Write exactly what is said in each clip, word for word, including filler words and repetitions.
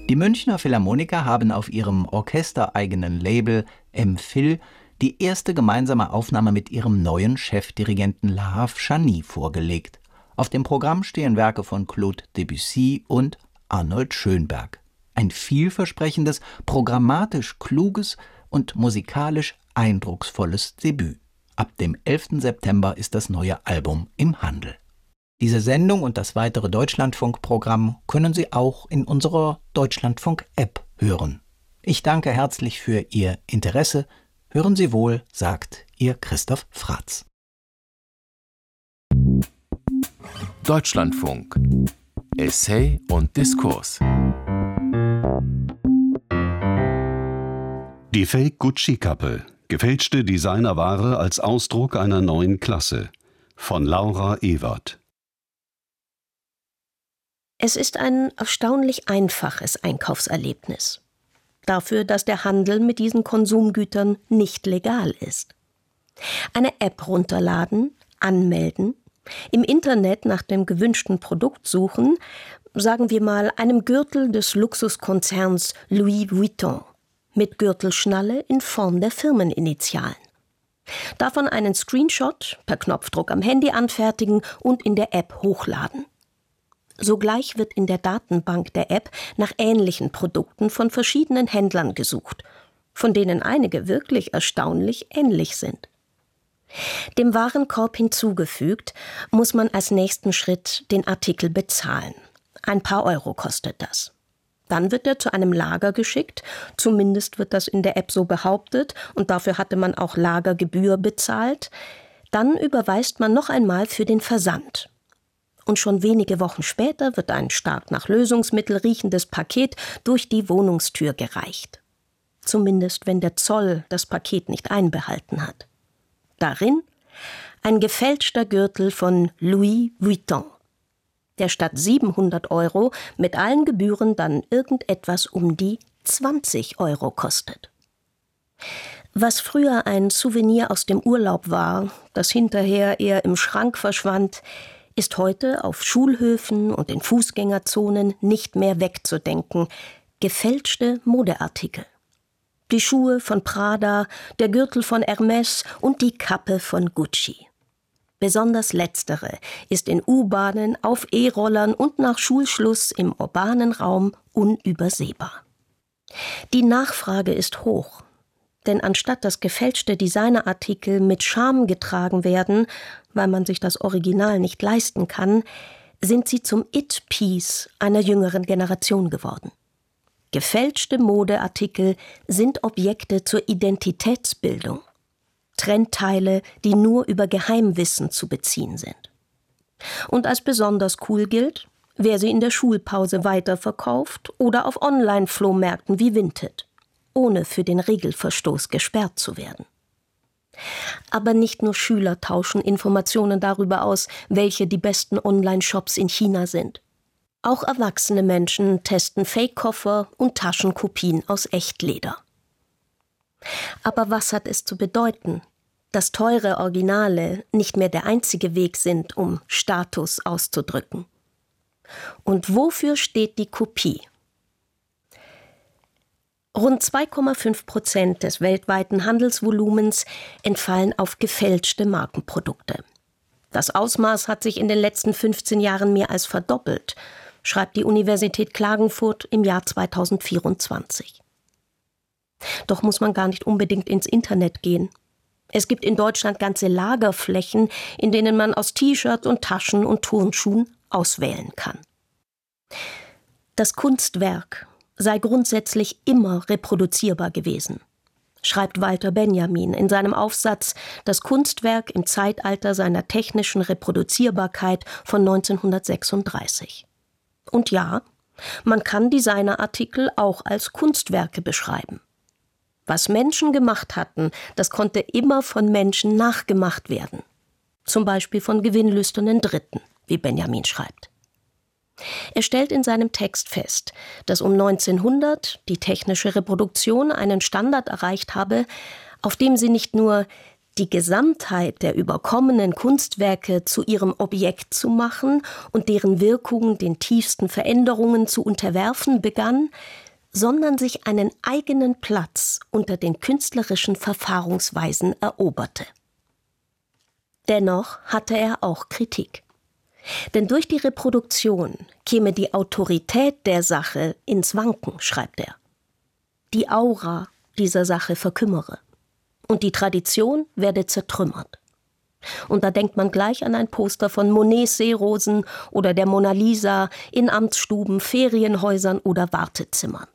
Die Münchner Philharmoniker haben auf ihrem orchestereigenen Label M-Phil die erste gemeinsame Aufnahme mit ihrem neuen Chefdirigenten Lahav Chani vorgelegt. Auf dem Programm stehen Werke von Claude Debussy und Arnold Schönberg. Ein vielversprechendes, programmatisch kluges und musikalisch eindrucksvolles Debüt. Ab dem elften September ist das neue Album im Handel. Diese Sendung und das weitere Deutschlandfunk-Programm können Sie auch in unserer Deutschlandfunk-App hören. Ich danke herzlich für Ihr Interesse. Hören Sie wohl, sagt Ihr Christoph Fratz. Deutschlandfunk. Essay und Diskurs. Die Fake-Gucci-Kappe. Gefälschte Designerware als Ausdruck einer neuen Klasse. Von Laura Ewert. Es ist ein erstaunlich einfaches Einkaufserlebnis. Dafür, dass der Handel mit diesen Konsumgütern nicht legal ist. Eine App runterladen, anmelden, im Internet nach dem gewünschten Produkt suchen, sagen wir mal einem Gürtel des Luxuskonzerns Louis Vuitton, mit Gürtelschnalle in Form der Firmeninitialen. Davon einen Screenshot per Knopfdruck am Handy anfertigen und in der App hochladen. Sogleich wird in der Datenbank der App nach ähnlichen Produkten von verschiedenen Händlern gesucht, von denen einige wirklich erstaunlich ähnlich sind. Dem Warenkorb hinzugefügt, muss man als nächsten Schritt den Artikel bezahlen. Ein paar Euro kostet das. Dann wird er zu einem Lager geschickt, zumindest wird das in der App so behauptet und dafür hatte man auch Lagergebühr bezahlt. Dann überweist man noch einmal für den Versand. Und schon wenige Wochen später wird ein stark nach Lösungsmittel riechendes Paket durch die Wohnungstür gereicht. Zumindest wenn der Zoll das Paket nicht einbehalten hat. Darin ein gefälschter Gürtel von Louis Vuitton, der statt siebenhundert Euro mit allen Gebühren dann irgendetwas um die zwanzig Euro kostet. Was früher ein Souvenir aus dem Urlaub war, das hinterher eher im Schrank verschwand, ist heute auf Schulhöfen und in Fußgängerzonen nicht mehr wegzudenken. Gefälschte Modeartikel. Die Schuhe von Prada, der Gürtel von Hermès und die Kappe von Gucci. Besonders letztere ist in U-Bahnen, auf E-Rollern und nach Schulschluss im urbanen Raum unübersehbar. Die Nachfrage ist hoch. Denn anstatt dass gefälschte Designerartikel mit Scham getragen werden, weil man sich das Original nicht leisten kann, sind sie zum It-Piece einer jüngeren Generation geworden. Gefälschte Modeartikel sind Objekte zur Identitätsbildung. Trendteile, die nur über Geheimwissen zu beziehen sind. Und als besonders cool gilt, wer sie in der Schulpause weiterverkauft oder auf Online-Flohmärkten wie Vinted, ohne für den Regelverstoß gesperrt zu werden. Aber nicht nur Schüler tauschen Informationen darüber aus, welche die besten Online-Shops in China sind. Auch erwachsene Menschen testen Fake-Koffer und Taschenkopien aus Echtleder. Aber was hat es zu bedeuten, dass teure Originale nicht mehr der einzige Weg sind, um Status auszudrücken? Und wofür steht die Kopie? Rund zwei Komma fünf Prozent des weltweiten Handelsvolumens entfallen auf gefälschte Markenprodukte. Das Ausmaß hat sich in den letzten fünfzehn Jahren mehr als verdoppelt, schreibt die Universität Klagenfurt im Jahr zweitausendvierundzwanzig. Doch muss man gar nicht unbedingt ins Internet gehen. Es gibt in Deutschland ganze Lagerflächen, in denen man aus T-Shirts und Taschen und Turnschuhen auswählen kann. Das Kunstwerk sei grundsätzlich immer reproduzierbar gewesen, schreibt Walter Benjamin in seinem Aufsatz Das Kunstwerk im Zeitalter seiner technischen Reproduzierbarkeit von neunzehnhundertsechsunddreißig. Und ja, man kann Designerartikel auch als Kunstwerke beschreiben. Was Menschen gemacht hatten, das konnte immer von Menschen nachgemacht werden. Zum Beispiel von gewinnlüsternen Dritten, wie Benjamin schreibt. Er stellt in seinem Text fest, dass um neunzehnhundert die technische Reproduktion einen Standard erreicht habe, auf dem sie nicht nur die Gesamtheit der überkommenen Kunstwerke zu ihrem Objekt zu machen und deren Wirkung den tiefsten Veränderungen zu unterwerfen begann, sondern sich einen eigenen Platz unter den künstlerischen Verfahrensweisen eroberte. Dennoch hatte er auch Kritik. Denn durch die Reproduktion käme die Autorität der Sache ins Wanken, schreibt er. Die Aura dieser Sache verkümmere und die Tradition werde zertrümmert. Und da denkt man gleich an ein Poster von Monets Seerosen oder der Mona Lisa in Amtsstuben, Ferienhäusern oder Wartezimmern.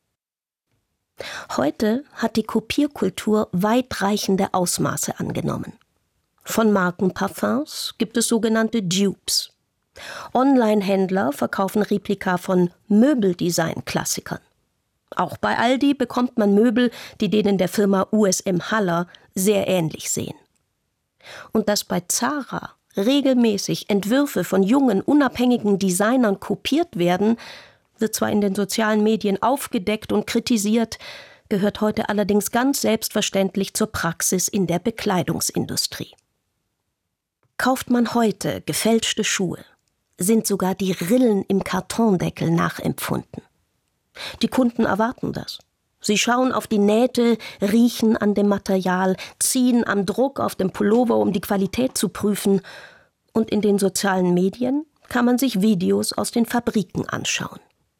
Heute hat die Kopierkultur weitreichende Ausmaße angenommen. Von Markenparfums gibt es sogenannte Dupes. Online-Händler verkaufen Replika von Möbeldesign-Klassikern. Auch bei Aldi bekommt man Möbel, die denen der Firma U S M Haller sehr ähnlich sehen. Und dass bei Zara regelmäßig Entwürfe von jungen, unabhängigen Designern kopiert werden, wird zwar in den sozialen Medien aufgedeckt und kritisiert, gehört heute allerdings ganz selbstverständlich zur Praxis in der Bekleidungsindustrie. Kauft man heute gefälschte Schuhe, sind sogar die Rillen im Kartondeckel nachempfunden. Die Kunden erwarten das. Sie schauen auf die Nähte, riechen an dem Material, ziehen am Druck auf dem Pullover, um die Qualität zu prüfen. Und in den sozialen Medien kann man sich Videos aus den Fabriken anschauen.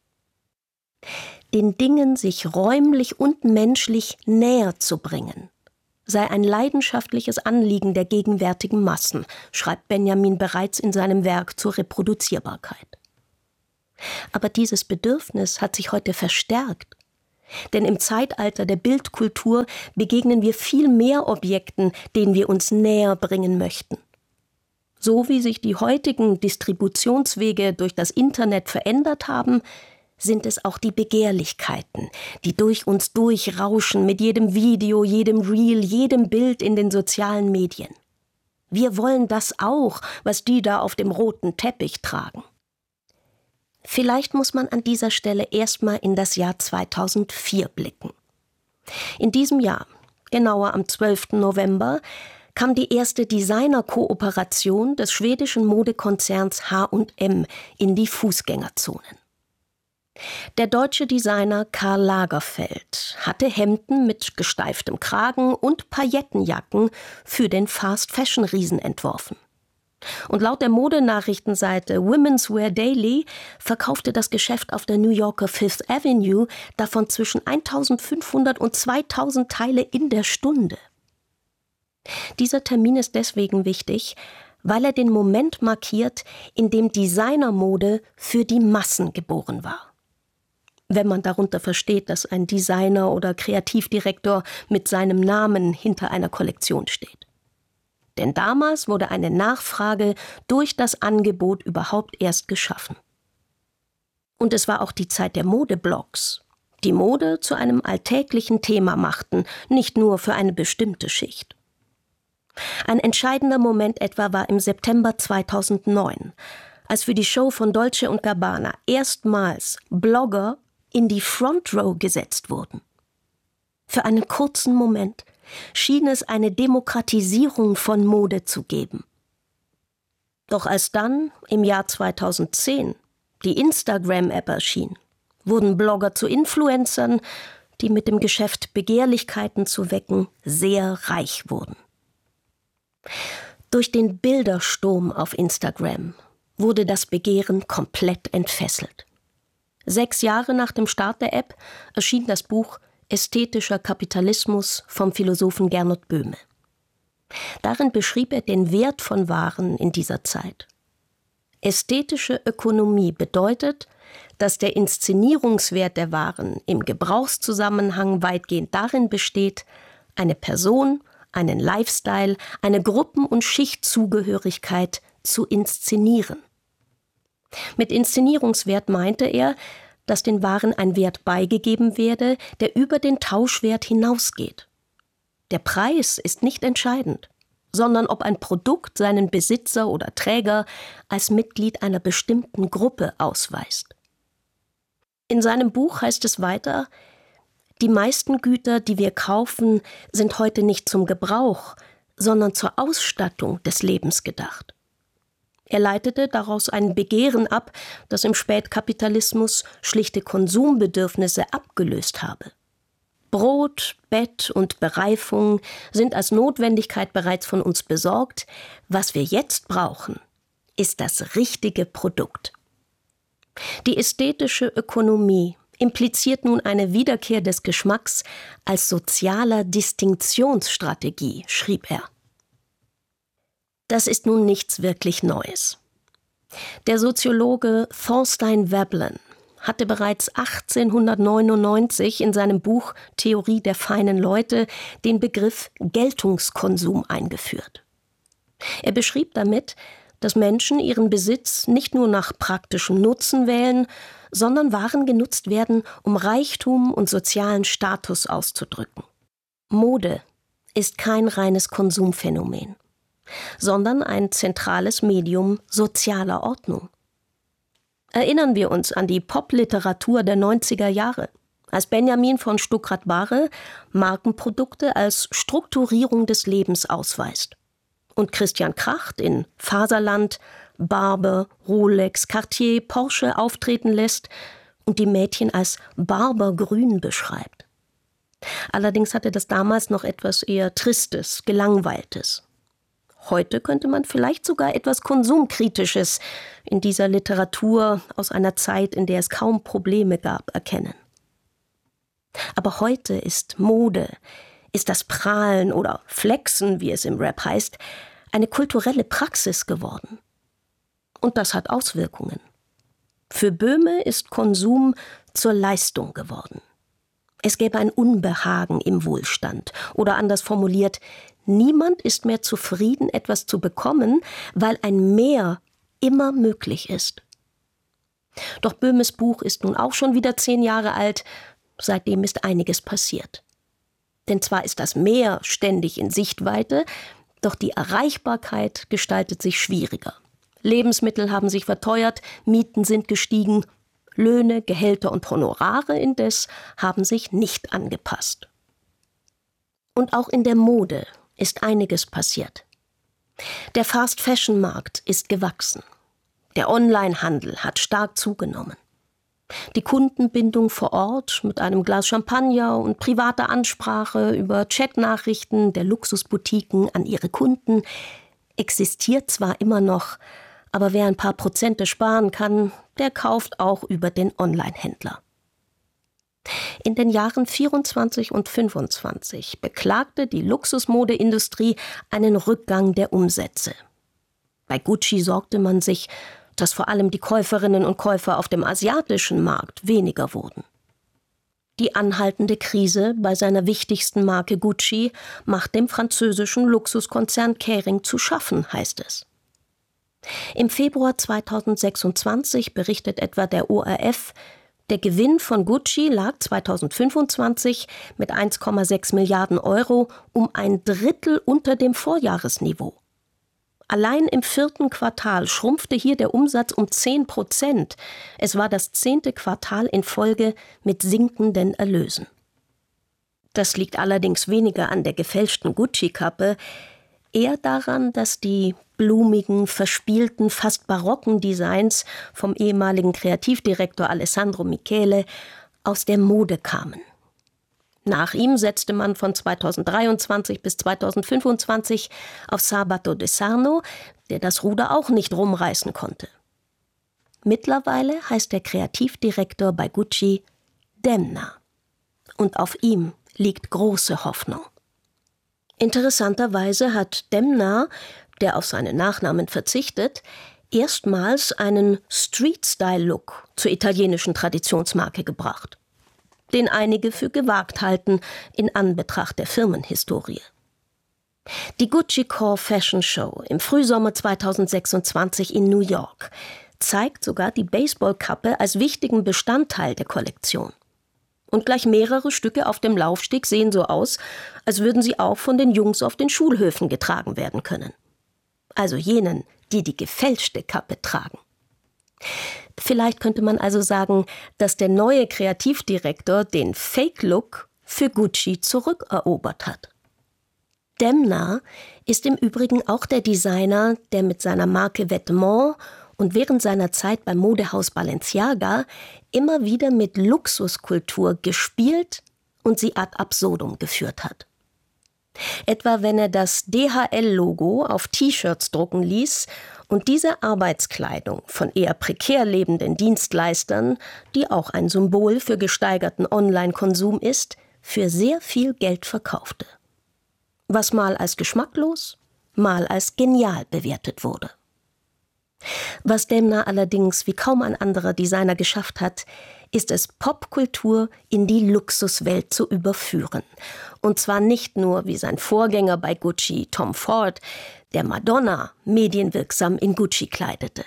Den Dingen sich räumlich und menschlich näher zu bringen, sei ein leidenschaftliches Anliegen der gegenwärtigen Massen, schreibt Benjamin bereits in seinem Werk zur Reproduzierbarkeit. Aber dieses Bedürfnis hat sich heute verstärkt. Denn im Zeitalter der Bildkultur begegnen wir viel mehr Objekten, denen wir uns näher bringen möchten. So wie sich die heutigen Distributionswege durch das Internet verändert haben, sind es auch die Begehrlichkeiten, die durch uns durchrauschen mit jedem Video, jedem Reel, jedem Bild in den sozialen Medien. Wir wollen das auch, was die da auf dem roten Teppich tragen. Vielleicht muss man an dieser Stelle erstmal in das Jahr zweitausendvier blicken. In diesem Jahr, genauer am zwölften November, kam die erste Designer-Kooperation des schwedischen Modekonzerns H und M in die Fußgängerzonen. Der deutsche Designer Karl Lagerfeld hatte Hemden mit gesteiftem Kragen und Paillettenjacken für den Fast-Fashion-Riesen entworfen. Und laut der Modenachrichtenseite Women's Wear Daily verkaufte das Geschäft auf der New Yorker Fifth Avenue davon zwischen eintausendfünfhundert und zweitausend Teile in der Stunde. Dieser Termin ist deswegen wichtig, weil er den Moment markiert, in dem Designermode für die Massen geboren war. Wenn man darunter versteht, dass ein Designer oder Kreativdirektor mit seinem Namen hinter einer Kollektion steht. Denn damals wurde eine Nachfrage durch das Angebot überhaupt erst geschaffen. Und es war auch die Zeit der Modeblogs, die Mode zu einem alltäglichen Thema machten, nicht nur für eine bestimmte Schicht. Ein entscheidender Moment etwa war im September zweitausendneun, als für die Show von Dolce und Gabbana erstmals Blogger in die Front Row gesetzt wurden. Für einen kurzen Moment schien es eine Demokratisierung von Mode zu geben. Doch als dann, im Jahr zweitausendzehn, die Instagram-App erschien, wurden Blogger zu Influencern, die mit dem Geschäft Begehrlichkeiten zu wecken, sehr reich wurden. Durch den Bildersturm auf Instagram wurde das Begehren komplett entfesselt. Sechs Jahre nach dem Start der App erschien das Buch Ästhetischer Kapitalismus vom Philosophen Gernot Böhme. Darin beschrieb er den Wert von Waren in dieser Zeit. Ästhetische Ökonomie bedeutet, dass der Inszenierungswert der Waren im Gebrauchszusammenhang weitgehend darin besteht, eine Person, einen Lifestyle, eine Gruppen- und Schichtzugehörigkeit zu inszenieren. Mit Inszenierungswert meinte er, dass den Waren ein Wert beigegeben werde, der über den Tauschwert hinausgeht. Der Preis ist nicht entscheidend, sondern ob ein Produkt seinen Besitzer oder Träger als Mitglied einer bestimmten Gruppe ausweist. In seinem Buch heißt es weiter: Die meisten Güter, die wir kaufen, sind heute nicht zum Gebrauch, sondern zur Ausstattung des Lebens gedacht. Er leitete daraus ein Begehren ab, das im Spätkapitalismus schlichte Konsumbedürfnisse abgelöst habe. Brot, Bett und Bereifung sind als Notwendigkeit bereits von uns besorgt. Was wir jetzt brauchen, ist das richtige Produkt. Die ästhetische Ökonomie impliziert nun eine Wiederkehr des Geschmacks als sozialer Distinktionsstrategie, schrieb er. Das ist nun nichts wirklich Neues. Der Soziologe Thorstein Veblen hatte bereits achtzehnhundertneunundneunzig in seinem Buch Theorie der feinen Leute den Begriff Geltungskonsum eingeführt. Er beschrieb damit, dass Menschen ihren Besitz nicht nur nach praktischem Nutzen wählen, sondern Waren genutzt werden, um Reichtum und sozialen Status auszudrücken. Mode ist kein reines Konsumphänomen, sondern ein zentrales Medium sozialer Ordnung. Erinnern wir uns an die Popliteratur der neunziger Jahre, als Benjamin von Stuckrad-Barre Markenprodukte als Strukturierung des Lebens ausweist und Christian Kracht in Faserland Barber, Rolex, Cartier, Porsche auftreten lässt und die Mädchen als Barbergrün beschreibt. Allerdings hatte das damals noch etwas eher Tristes, Gelangweiltes. Heute könnte man vielleicht sogar etwas Konsumkritisches in dieser Literatur aus einer Zeit, in der es kaum Probleme gab, erkennen. Aber heute ist Mode, ist das Prahlen oder Flexen, wie es im Rap heißt, eine kulturelle Praxis geworden. Und das hat Auswirkungen. Für Böhme ist Konsum zur Leistung geworden. Es gäbe ein Unbehagen im Wohlstand. Oder anders formuliert, niemand ist mehr zufrieden, etwas zu bekommen, weil ein Mehr immer möglich ist. Doch Böhmes Buch ist nun auch schon wieder zehn Jahre alt. Seitdem ist einiges passiert. Denn zwar ist das Mehr ständig in Sichtweite, doch die Erreichbarkeit gestaltet sich schwieriger. Lebensmittel haben sich verteuert, Mieten sind gestiegen, Löhne, Gehälter und Honorare indes haben sich nicht angepasst. Und auch in der Mode ist einiges passiert. Der Fast-Fashion-Markt ist gewachsen. Der Onlinehandel hat stark zugenommen. Die Kundenbindung vor Ort mit einem Glas Champagner und privater Ansprache über Chatnachrichten der Luxusboutiquen an ihre Kunden existiert zwar immer noch, aber wer ein paar Prozente sparen kann, der kauft auch über den Onlinehändler. In den Jahren vierundzwanzig und fünfundzwanzig beklagte die Luxusmodeindustrie einen Rückgang der Umsätze. Bei Gucci sorgte man sich, dass vor allem die Käuferinnen und Käufer auf dem asiatischen Markt weniger wurden. Die anhaltende Krise bei seiner wichtigsten Marke Gucci macht dem französischen Luxuskonzern Kering zu schaffen, heißt es. Im Februar zweitausendsechsundzwanzig berichtet etwa der O R F, der Gewinn von Gucci lag zweitausendfünfundzwanzig mit eins Komma sechs Milliarden Euro um ein Drittel unter dem Vorjahresniveau. Allein im vierten Quartal schrumpfte hier der Umsatz um zehn Prozent. Es war das zehnte Quartal in Folge mit sinkenden Erlösen. Das liegt allerdings weniger an der gefälschten Gucci-Kappe, eher daran, dass die blumigen, verspielten, fast barocken Designs vom ehemaligen Kreativdirektor Alessandro Michele aus der Mode kamen. Nach ihm setzte man von zweitausenddreiundzwanzig bis zweitausendfünfundzwanzig auf Sabato De Sarno, der das Ruder auch nicht rumreißen konnte. Mittlerweile heißt der Kreativdirektor bei Gucci Demna. Und auf ihm liegt große Hoffnung. Interessanterweise hat Demna, der auf seinen Nachnamen verzichtet, erstmals einen Street-Style-Look zur italienischen Traditionsmarke gebracht, den einige für gewagt halten in Anbetracht der Firmenhistorie. Die Gucci Core Fashion Show im Frühsommer zweitausendsechsundzwanzig in New York zeigt sogar die Baseballkappe als wichtigen Bestandteil der Kollektion. Und gleich mehrere Stücke auf dem Laufsteg sehen so aus, als würden sie auch von den Jungs auf den Schulhöfen getragen werden können. Also jenen, die die gefälschte Kappe tragen. Vielleicht könnte man also sagen, dass der neue Kreativdirektor den Fake-Look für Gucci zurückerobert hat. Demna ist im Übrigen auch der Designer, der mit seiner Marke Vêtements und während seiner Zeit beim Modehaus Balenciaga immer wieder mit Luxuskultur gespielt und sie ad absurdum geführt hat. Etwa wenn er das D H L-Logo auf T-Shirts drucken ließ und diese Arbeitskleidung von eher prekär lebenden Dienstleistern, die auch ein Symbol für gesteigerten Online-Konsum ist, für sehr viel Geld verkaufte. Was mal als geschmacklos, mal als genial bewertet wurde. Was Demna allerdings wie kaum ein anderer Designer geschafft hat, ist es, Popkultur in die Luxuswelt zu überführen. Und zwar nicht nur wie sein Vorgänger bei Gucci, Tom Ford, der Madonna medienwirksam in Gucci kleidete.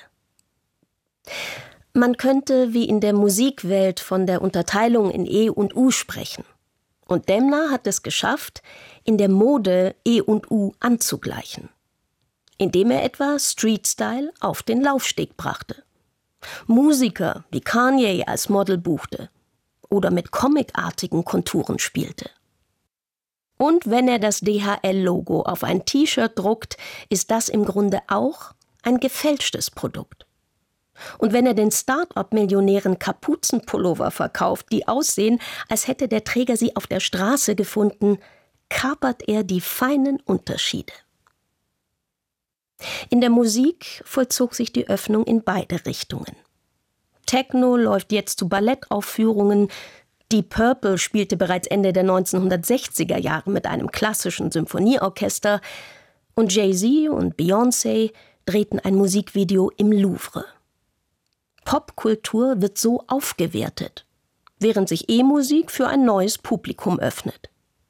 Man könnte wie in der Musikwelt von der Unterteilung in E und U sprechen. Und Demna hat es geschafft, in der Mode E und U anzugleichen, indem er etwa Street-Style auf den Laufsteg brachte, Musiker wie Kanye als Model buchte oder mit comicartigen Konturen spielte. Und wenn er das D H L-Logo auf ein T-Shirt druckt, ist das im Grunde auch ein gefälschtes Produkt. Und wenn er den Start-up-Millionären Kapuzenpullover verkauft, die aussehen, als hätte der Träger sie auf der Straße gefunden, kapert er die feinen Unterschiede. In der Musik vollzog sich die Öffnung in beide Richtungen. Techno läuft jetzt zu Ballettaufführungen, Deep Purple spielte bereits Ende der neunzehnhundertsechziger Jahre mit einem klassischen Symphonieorchester und Jay-Z und Beyoncé drehten ein Musikvideo im Louvre. Popkultur wird so aufgewertet, während sich E-Musik für ein neues Publikum öffnet.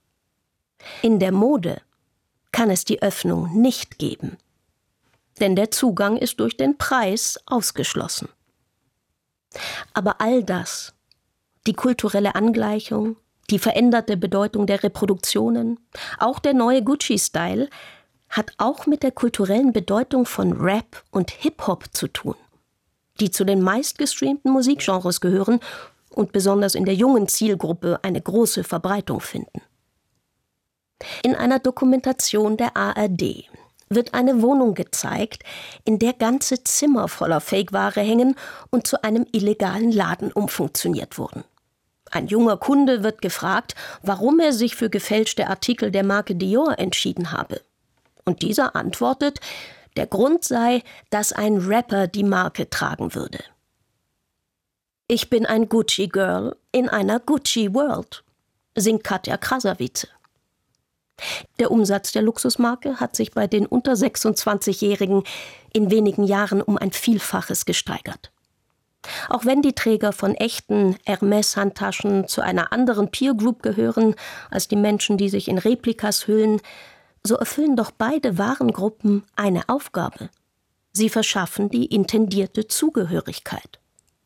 In der Mode kann es die Öffnung nicht geben, denn der Zugang ist durch den Preis ausgeschlossen. Aber all das, die kulturelle Angleichung, die veränderte Bedeutung der Reproduktionen, auch der neue Gucci-Style, hat auch mit der kulturellen Bedeutung von Rap und Hip-Hop zu tun, die zu den meistgestreamten Musikgenres gehören und besonders in der jungen Zielgruppe eine große Verbreitung finden. In einer Dokumentation der A R D wird eine Wohnung gezeigt, in der ganze Zimmer voller Fake-Ware hängen und zu einem illegalen Laden umfunktioniert wurden. Ein junger Kunde wird gefragt, warum er sich für gefälschte Artikel der Marke Dior entschieden habe. Und dieser antwortet, der Grund sei, dass ein Rapper die Marke tragen würde. Ich bin ein Gucci-Girl in einer Gucci-World, singt Katja Krasavice. Der Umsatz der Luxusmarke hat sich bei den unter sechsundzwanzigjährigen in wenigen Jahren um ein Vielfaches gesteigert. Auch wenn die Träger von echten Hermès-Handtaschen zu einer anderen Peer-Group gehören als die Menschen, die sich in Replikas hüllen, so erfüllen doch beide Warengruppen eine Aufgabe. Sie verschaffen die intendierte Zugehörigkeit.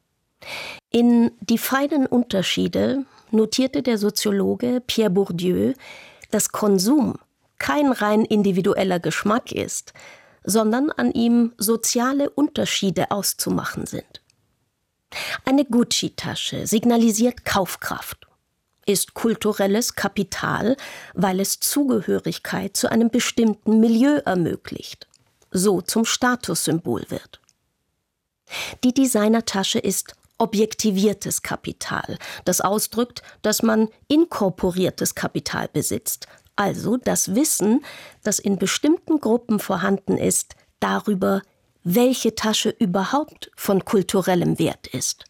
In Die feinen Unterschiede notierte der Soziologe Pierre Bourdieu, dass Konsum kein rein individueller Geschmack ist, sondern an ihm soziale Unterschiede auszumachen sind. Eine Gucci-Tasche signalisiert Kaufkraft, ist kulturelles Kapital, weil es Zugehörigkeit zu einem bestimmten Milieu ermöglicht, so zum Statussymbol wird. Die Designertasche ist objektiviertes Kapital, das ausdrückt, dass man inkorporiertes Kapital besitzt, also das Wissen, das in bestimmten Gruppen vorhanden ist, darüber, welche Tasche überhaupt von kulturellem Wert ist.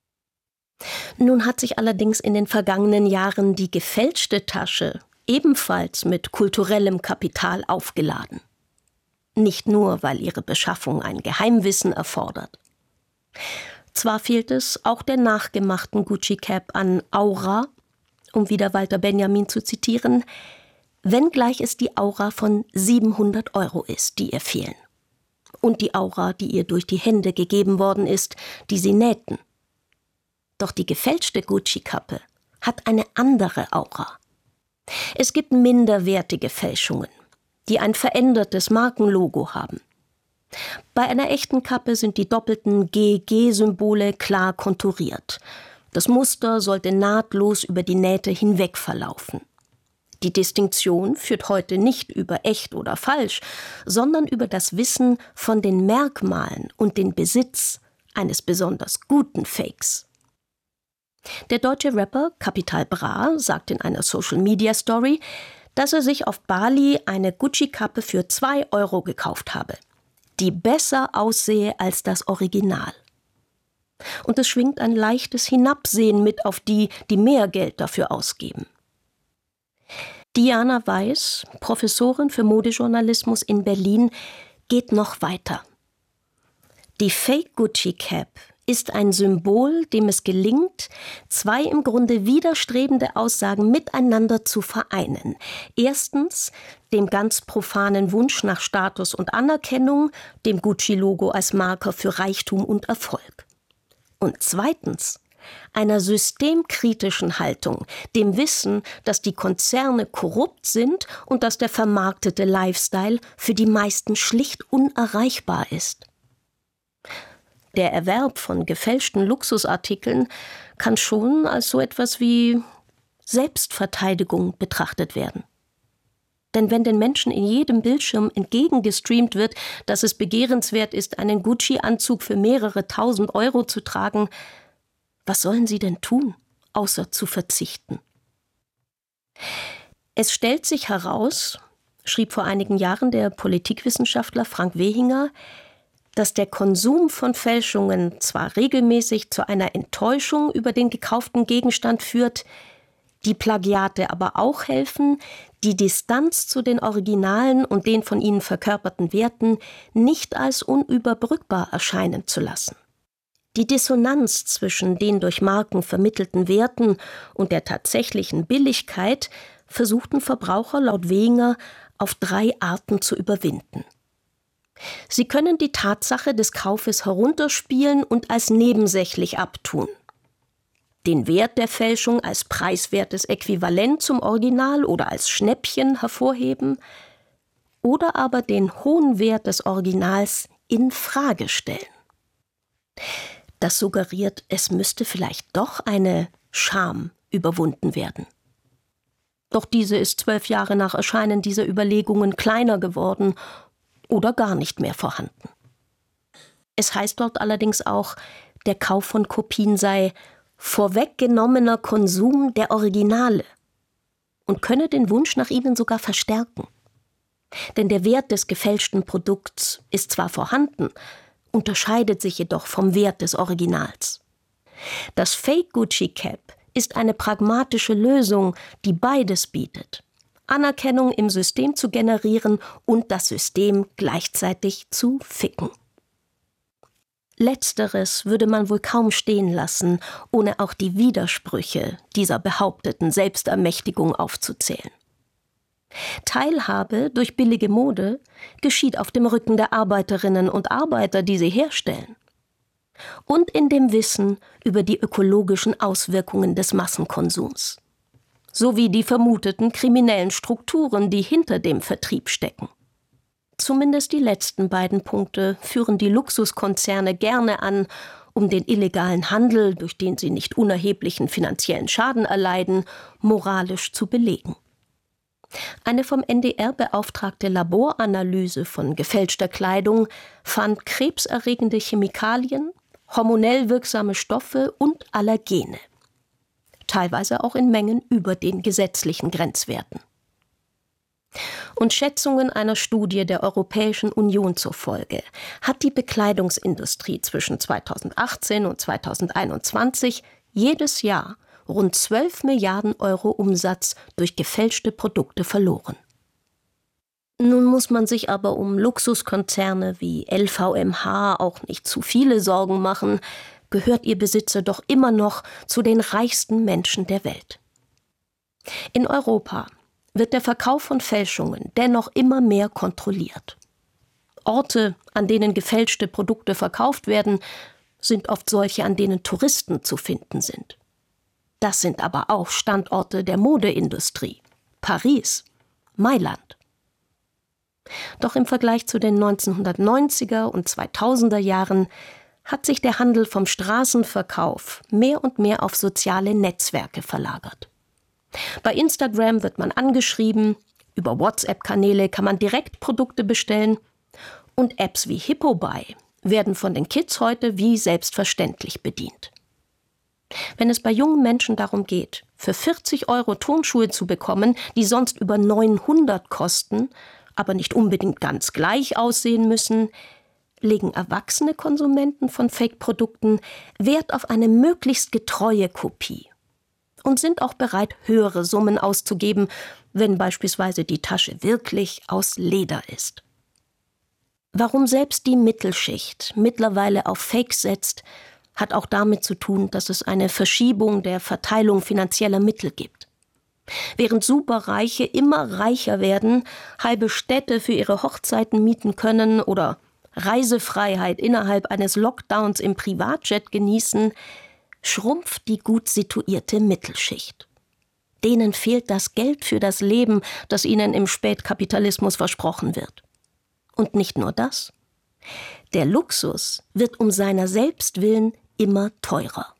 Nun hat sich allerdings in den vergangenen Jahren die gefälschte Tasche ebenfalls mit kulturellem Kapital aufgeladen. Nicht nur, weil ihre Beschaffung ein Geheimwissen erfordert. Zwar fehlt es auch der nachgemachten Gucci-Cap an Aura, um wieder Walter Benjamin zu zitieren, wenngleich es die Aura von siebenhundert Euro ist, die ihr fehlen. Und die Aura, die ihr durch die Hände gegeben worden ist, die sie nähten. Doch die gefälschte Gucci-Kappe hat eine andere Aura. Es gibt minderwertige Fälschungen, die ein verändertes Markenlogo haben. Bei einer echten Kappe sind die doppelten G G-Symbole klar konturiert. Das Muster sollte nahtlos über die Nähte hinweg verlaufen. Die Distinktion führt heute nicht über echt oder falsch, sondern über das Wissen von den Merkmalen und den Besitz eines besonders guten Fakes. Der deutsche Rapper Capital Bra sagt in einer Social-Media-Story, dass er sich auf Bali eine Gucci-Kappe für zwei Euro gekauft habe, die besser aussehe als das Original. Und es schwingt ein leichtes Hinabsehen mit auf die, die mehr Geld dafür ausgeben. Diana Weiß, Professorin für Modejournalismus in Berlin, geht noch weiter. Die Fake Gucci Cap ist ein Symbol, dem es gelingt, zwei im Grunde widerstrebende Aussagen miteinander zu vereinen. Erstens dem ganz profanen Wunsch nach Status und Anerkennung, dem Gucci-Logo als Marker für Reichtum und Erfolg. Und zweitens einer systemkritischen Haltung, dem Wissen, dass die Konzerne korrupt sind und dass der vermarktete Lifestyle für die meisten schlicht unerreichbar ist. Der Erwerb von gefälschten Luxusartikeln kann schon als so etwas wie Selbstverteidigung betrachtet werden. Denn wenn den Menschen in jedem Bildschirm entgegengestreamt wird, dass es begehrenswert ist, einen Gucci-Anzug für mehrere tausend Euro zu tragen, was sollen sie denn tun, außer zu verzichten? Es stellt sich heraus, schrieb vor einigen Jahren der Politikwissenschaftler Frank Wehinger, dass der Konsum von Fälschungen zwar regelmäßig zu einer Enttäuschung über den gekauften Gegenstand führt, die Plagiate aber auch helfen, die Distanz zu den Originalen und den von ihnen verkörperten Werten nicht als unüberbrückbar erscheinen zu lassen. Die Dissonanz zwischen den durch Marken vermittelten Werten und der tatsächlichen Billigkeit versuchten Verbraucher laut Wehinger auf drei Arten zu überwinden. Sie können die Tatsache des Kaufes herunterspielen und als nebensächlich abtun. Den Wert der Fälschung als preiswertes Äquivalent zum Original oder als Schnäppchen hervorheben oder aber den hohen Wert des Originals in Frage stellen. Das suggeriert, es müsste vielleicht doch eine Scham überwunden werden. Doch diese ist zwölf Jahre nach Erscheinen dieser Überlegungen kleiner geworden oder gar nicht mehr vorhanden. Es heißt dort allerdings auch, der Kauf von Kopien sei vorweggenommener Konsum der Originale und könne den Wunsch nach ihnen sogar verstärken. Denn der Wert des gefälschten Produkts ist zwar vorhanden, unterscheidet sich jedoch vom Wert des Originals. Das Fake Gucci Cap ist eine pragmatische Lösung, die beides bietet: Anerkennung im System zu generieren und das System gleichzeitig zu ficken. Letzteres würde man wohl kaum stehen lassen, ohne auch die Widersprüche dieser behaupteten Selbstermächtigung aufzuzählen. Teilhabe durch billige Mode geschieht auf dem Rücken der Arbeiterinnen und Arbeiter, die sie herstellen. Und in dem Wissen über die ökologischen Auswirkungen des Massenkonsums. Sowie die vermuteten kriminellen Strukturen, die hinter dem Vertrieb stecken. Zumindest die letzten beiden Punkte führen die Luxuskonzerne gerne an, um den illegalen Handel, durch den sie nicht unerheblichen finanziellen Schaden erleiden, moralisch zu belegen. Eine vom N D R beauftragte Laboranalyse von gefälschter Kleidung fand krebserregende Chemikalien, hormonell wirksame Stoffe und Allergene. Teilweise auch in Mengen über den gesetzlichen Grenzwerten. Und Schätzungen einer Studie der Europäischen Union zufolge hat die Bekleidungsindustrie zwischen zweitausendachtzehn und zweitausendeinundzwanzig jedes Jahr rund zwölf Milliarden Euro Umsatz durch gefälschte Produkte verloren. Nun muss man sich aber um Luxuskonzerne wie L V M H auch nicht zu viele Sorgen machen, gehört ihr Besitzer doch immer noch zu den reichsten Menschen der Welt. In Europa wird der Verkauf von Fälschungen dennoch immer mehr kontrolliert. Orte, an denen gefälschte Produkte verkauft werden, sind oft solche, an denen Touristen zu finden sind. Das sind aber auch Standorte der Modeindustrie. Paris, Mailand. Doch im Vergleich zu den neunzehnhundertneunziger und zweitausender Jahren hat sich der Handel vom Straßenverkauf mehr und mehr auf soziale Netzwerke verlagert. Bei Instagram wird man angeschrieben, über WhatsApp-Kanäle kann man direkt Produkte bestellen und Apps wie Hippobuy werden von den Kids heute wie selbstverständlich bedient. Wenn es bei jungen Menschen darum geht, für vierzig Euro Turnschuhe zu bekommen, die sonst über neunhundert kosten, aber nicht unbedingt ganz gleich aussehen müssen, legen erwachsene Konsumenten von Fake-Produkten Wert auf eine möglichst getreue Kopie und sind auch bereit, höhere Summen auszugeben, wenn beispielsweise die Tasche wirklich aus Leder ist. Warum selbst die Mittelschicht mittlerweile auf Fakes setzt, hat auch damit zu tun, dass es eine Verschiebung der Verteilung finanzieller Mittel gibt. Während Superreiche immer reicher werden, halbe Städte für ihre Hochzeiten mieten können oder Reisefreiheit innerhalb eines Lockdowns im Privatjet genießen, schrumpft die gut situierte Mittelschicht. Denen fehlt das Geld für das Leben, das ihnen im Spätkapitalismus versprochen wird. Und nicht nur das. Der Luxus wird um seiner selbst willen immer teurer.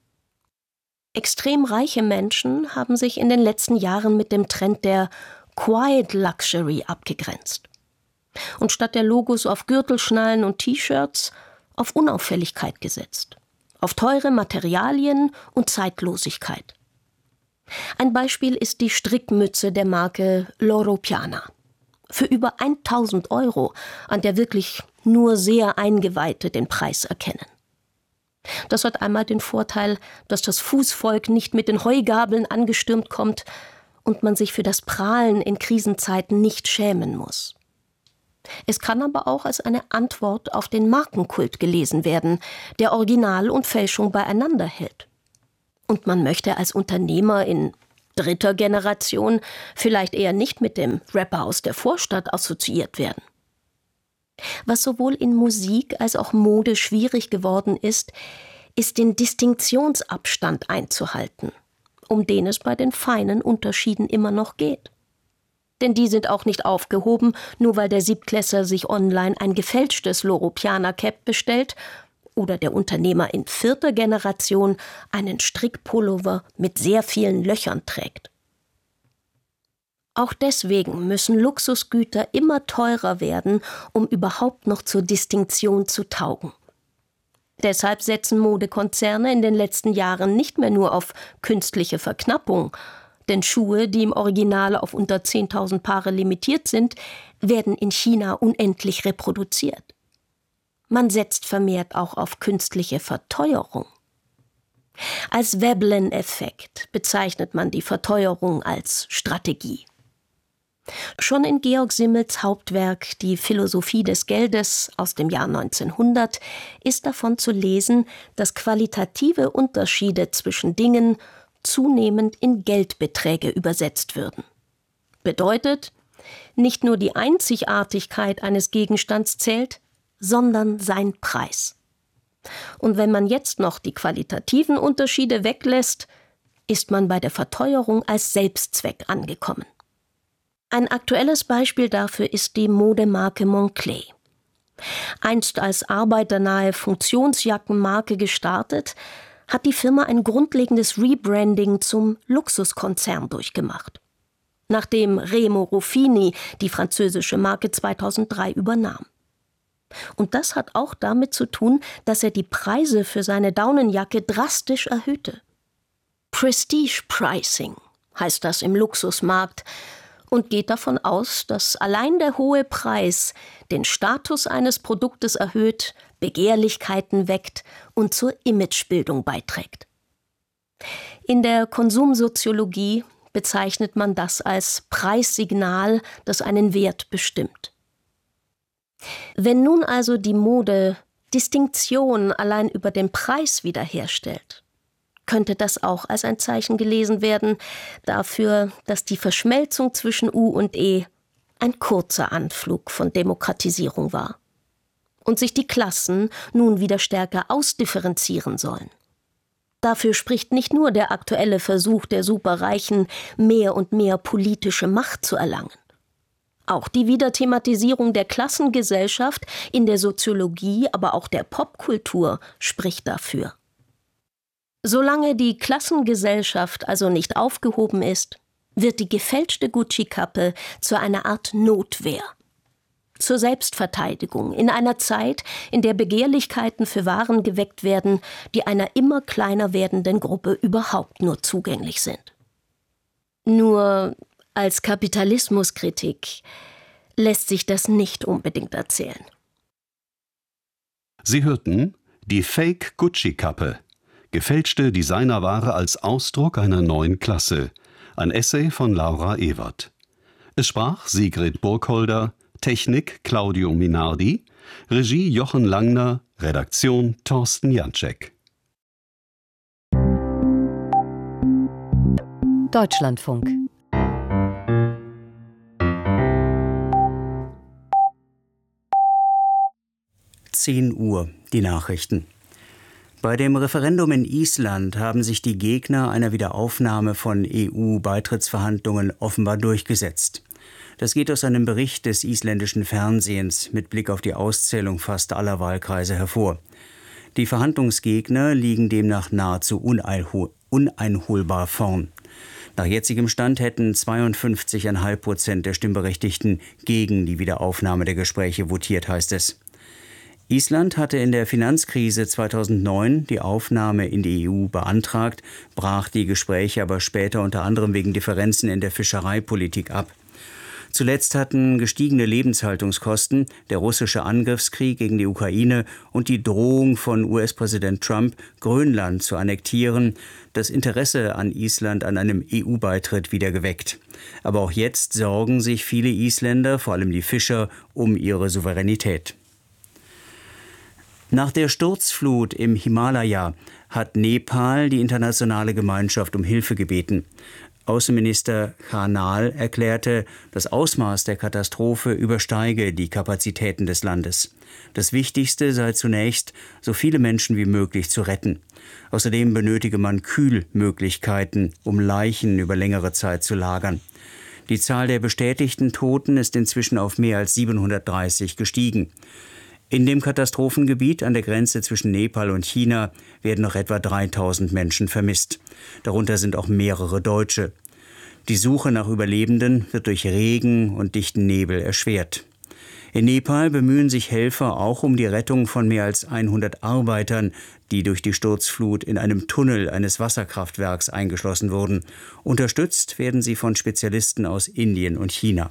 Extrem reiche Menschen haben sich in den letzten Jahren mit dem Trend der Quiet Luxury abgegrenzt. Und statt der Logos auf Gürtelschnallen und T-Shirts auf Unauffälligkeit gesetzt. Auf teure Materialien und Zeitlosigkeit. Ein Beispiel ist die Strickmütze der Marke Loro Piana. Für über tausend Euro, an der wirklich nur sehr Eingeweihte den Preis erkennen. Das hat einmal den Vorteil, dass das Fußvolk nicht mit den Heugabeln angestürmt kommt und man sich für das Prahlen in Krisenzeiten nicht schämen muss. Es kann aber auch als eine Antwort auf den Markenkult gelesen werden, der Original und Fälschung beieinander hält. Und man möchte als Unternehmer in dritter Generation vielleicht eher nicht mit dem Rapper aus der Vorstadt assoziiert werden. Was sowohl in Musik als auch Mode schwierig geworden ist, ist den Distinktionsabstand einzuhalten, um den es bei den feinen Unterschieden immer noch geht. Denn die sind auch nicht aufgehoben, nur weil der Siebtklässler sich online ein gefälschtes Loro Piana Cap bestellt oder der Unternehmer in vierter Generation einen Strickpullover mit sehr vielen Löchern trägt. Auch deswegen müssen Luxusgüter immer teurer werden, um überhaupt noch zur Distinktion zu taugen. Deshalb setzen Modekonzerne in den letzten Jahren nicht mehr nur auf künstliche Verknappung, denn Schuhe, die im Original auf unter zehntausend Paare limitiert sind, werden in China unendlich reproduziert. Man setzt vermehrt auch auf künstliche Verteuerung. Als Veblen-Effekt bezeichnet man die Verteuerung als Strategie. Schon in Georg Simmels Hauptwerk Die Philosophie des Geldes aus dem Jahr neunzehnhundert ist davon zu lesen, dass qualitative Unterschiede zwischen Dingen zunehmend in Geldbeträge übersetzt würden. Bedeutet, nicht nur die Einzigartigkeit eines Gegenstands zählt, sondern sein Preis. Und wenn man jetzt noch die qualitativen Unterschiede weglässt, ist man bei der Verteuerung als Selbstzweck angekommen. Ein aktuelles Beispiel dafür ist die Modemarke Moncler. Einst als arbeiternahe Funktionsjackenmarke gestartet, hat die Firma ein grundlegendes Rebranding zum Luxuskonzern durchgemacht, nachdem Remo Ruffini die französische Marke zweitausenddrei übernahm. Und das hat auch damit zu tun, dass er die Preise für seine Daunenjacke drastisch erhöhte. Prestige Pricing heißt das im Luxusmarkt und geht davon aus, dass allein der hohe Preis den Status eines Produktes erhöht, Begehrlichkeiten weckt und zur Imagebildung beiträgt. In der Konsumsoziologie bezeichnet man das als Preissignal, das einen Wert bestimmt. Wenn nun also die Mode Distinktion allein über den Preis wiederherstellt, könnte das auch als ein Zeichen gelesen werden dafür, dass die Verschmelzung zwischen U und E ein kurzer Anflug von Demokratisierung war und sich die Klassen nun wieder stärker ausdifferenzieren sollen. Dafür spricht nicht nur der aktuelle Versuch der Superreichen, mehr und mehr politische Macht zu erlangen. Auch die Wiederthematisierung der Klassengesellschaft in der Soziologie, aber auch der Popkultur spricht dafür. Solange die Klassengesellschaft also nicht aufgehoben ist, wird die gefälschte Gucci-Kappe zu einer Art Notwehr. Zur Selbstverteidigung in einer Zeit, in der Begehrlichkeiten für Waren geweckt werden, die einer immer kleiner werdenden Gruppe überhaupt nur zugänglich sind. Nur als Kapitalismuskritik lässt sich das nicht unbedingt erzählen. Sie hörten die Fake-Gucci-Kappe. Gefälschte Designerware als Ausdruck einer neuen Klasse. Ein Essay von Laura Ewert. Es sprach Sigrid Burkholder, Technik Claudio Minardi, Regie Jochen Langner, Redaktion Thorsten Janczek. Deutschlandfunk. zehn Uhr, die Nachrichten. Bei dem Referendum in Island haben sich die Gegner einer Wiederaufnahme von E U-Beitrittsverhandlungen offenbar durchgesetzt. Das geht aus einem Bericht des isländischen Fernsehens mit Blick auf die Auszählung fast aller Wahlkreise hervor. Die Verhandlungsgegner liegen demnach nahezu uneinholbar vorn. Nach jetzigem Stand hätten zweiundfünfzig Komma fünf Prozent der Stimmberechtigten gegen die Wiederaufnahme der Gespräche votiert, heißt es. Island hatte in der Finanzkrise zweitausendneun die Aufnahme in die E U beantragt, brach die Gespräche aber später unter anderem wegen Differenzen in der Fischereipolitik ab. Zuletzt hatten gestiegene Lebenshaltungskosten, der russische Angriffskrieg gegen die Ukraine und die Drohung von U S-Präsident Trump, Grönland zu annektieren, das Interesse an Island an einem E U-Beitritt wieder geweckt. Aber auch jetzt sorgen sich viele Isländer, vor allem die Fischer, um ihre Souveränität. Nach der Sturzflut im Himalaya hat Nepal die internationale Gemeinschaft um Hilfe gebeten. Außenminister Khanal erklärte, das Ausmaß der Katastrophe übersteige die Kapazitäten des Landes. Das Wichtigste sei zunächst, so viele Menschen wie möglich zu retten. Außerdem benötige man Kühlmöglichkeiten, um Leichen über längere Zeit zu lagern. Die Zahl der bestätigten Toten ist inzwischen auf mehr als siebenhundertdreißig gestiegen. In dem Katastrophengebiet an der Grenze zwischen Nepal und China werden noch etwa dreitausend Menschen vermisst. Darunter sind auch mehrere Deutsche. Die Suche nach Überlebenden wird durch Regen und dichten Nebel erschwert. In Nepal bemühen sich Helfer auch um die Rettung von mehr als hundert Arbeitern, die durch die Sturzflut in einem Tunnel eines Wasserkraftwerks eingeschlossen wurden. Unterstützt werden sie von Spezialisten aus Indien und China.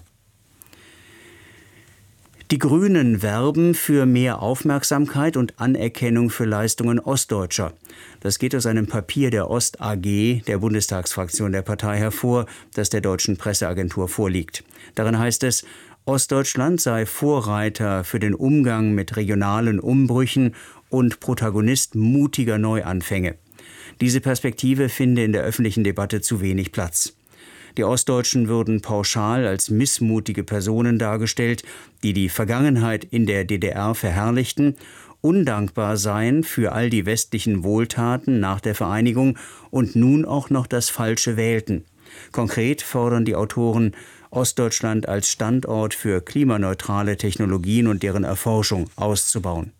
Die Grünen werben für mehr Aufmerksamkeit und Anerkennung für Leistungen Ostdeutscher. Das geht aus einem Papier der Ost A G, der Bundestagsfraktion der Partei, hervor, das der deutschen Presseagentur vorliegt. Darin heißt es, Ostdeutschland sei Vorreiter für den Umgang mit regionalen Umbrüchen und Protagonist mutiger Neuanfänge. Diese Perspektive finde in der öffentlichen Debatte zu wenig Platz. Die Ostdeutschen würden pauschal als missmutige Personen dargestellt, die die Vergangenheit in der D D R verherrlichten, undankbar seien für all die westlichen Wohltaten nach der Vereinigung und nun auch noch das Falsche wählten. Konkret fordern die Autoren, Ostdeutschland als Standort für klimaneutrale Technologien und deren Erforschung auszubauen.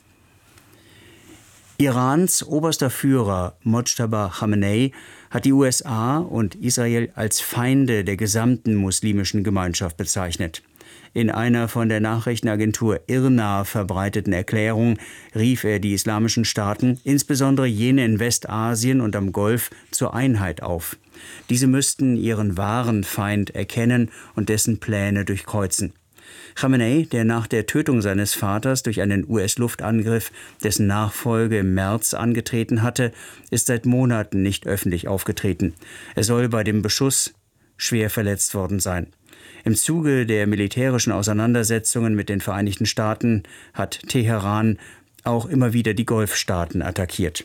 Irans oberster Führer Mojtaba Khamenei hat die U S A und Israel als Feinde der gesamten muslimischen Gemeinschaft bezeichnet. In einer von der Nachrichtenagentur I R N A verbreiteten Erklärung rief er die islamischen Staaten, insbesondere jene in Westasien und am Golf, zur Einheit auf. Diese müssten ihren wahren Feind erkennen und dessen Pläne durchkreuzen. Khamenei, der nach der Tötung seines Vaters durch einen U S-Luftangriff dessen Nachfolge im März angetreten hatte, ist seit Monaten nicht öffentlich aufgetreten. Er soll bei dem Beschuss schwer verletzt worden sein. Im Zuge der militärischen Auseinandersetzungen mit den Vereinigten Staaten hat Teheran auch immer wieder die Golfstaaten attackiert.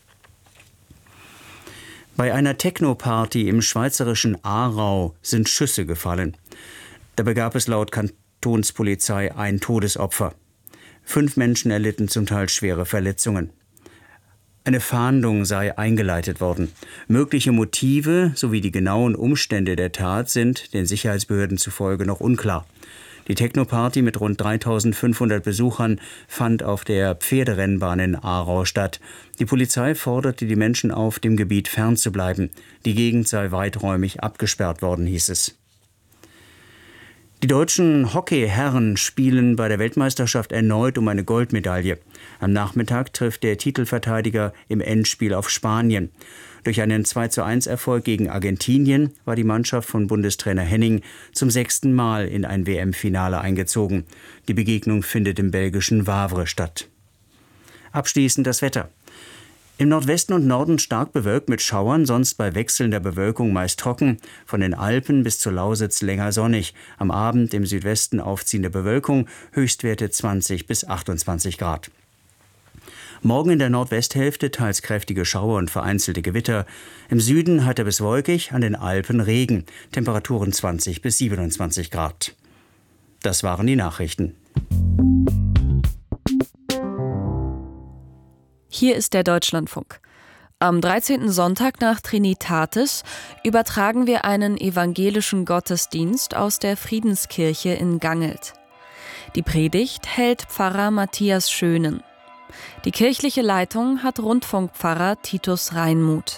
Bei einer Techno-Party im schweizerischen Aarau sind Schüsse gefallen. Dabei gab es laut Kantonspolizei ein Todesopfer. Fünf Menschen erlitten zum Teil schwere Verletzungen. Eine Fahndung sei eingeleitet worden. Mögliche Motive sowie die genauen Umstände der Tat sind den Sicherheitsbehörden zufolge noch unklar. Die Techno-Party mit rund dreitausendfünfhundert Besuchern fand auf der Pferderennbahn in Aarau statt. Die Polizei forderte die Menschen auf, dem Gebiet fernzubleiben. Die Gegend sei weiträumig abgesperrt worden, hieß es. Die deutschen Hockeyherren spielen bei der Weltmeisterschaft erneut um eine Goldmedaille. Am Nachmittag trifft der Titelverteidiger im Endspiel auf Spanien. Durch einen zwei zu eins Erfolg gegen Argentinien war die Mannschaft von Bundestrainer Henning zum sechsten Mal in ein W M-Finale eingezogen. Die Begegnung findet im belgischen Wavre statt. Abschließend das Wetter. Im Nordwesten und Norden stark bewölkt mit Schauern, sonst bei wechselnder Bewölkung meist trocken. Von den Alpen bis zur Lausitz länger sonnig. Am Abend im Südwesten aufziehende Bewölkung, Höchstwerte zwanzig bis achtundzwanzig Grad. Morgen in der Nordwesthälfte teils kräftige Schauer und vereinzelte Gewitter. Im Süden heiter bis wolkig, an den Alpen Regen. Temperaturen zwanzig bis siebenundzwanzig Grad. Das waren die Nachrichten. Hier ist der Deutschlandfunk. Am dreizehnten Sonntag nach Trinitatis übertragen wir einen evangelischen Gottesdienst aus der Friedenskirche in Gangelt. Die Predigt hält Pfarrer Matthias Schönen. Die kirchliche Leitung hat Rundfunkpfarrer Titus Reinmuth.